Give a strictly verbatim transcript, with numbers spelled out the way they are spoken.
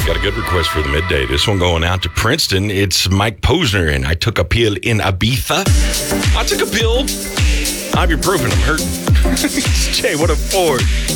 Got a good request for the midday. This one going out to Princeton. It's Mike Posner, and I took a pill in Ibiza. I took a pill. Ibuprofen, I'm hurting. It's Jay one oh four.